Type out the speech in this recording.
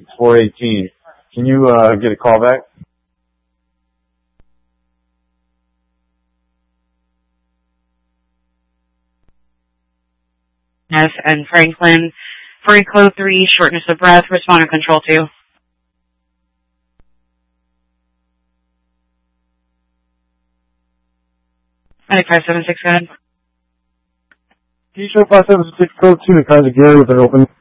It's 418. Can you get a call back? Yes, and Franklin, Franco 3, shortness of breath, respond to control 2. 9576, go ahead. Can you show 576 code 2 to Kaiser Gary with an open?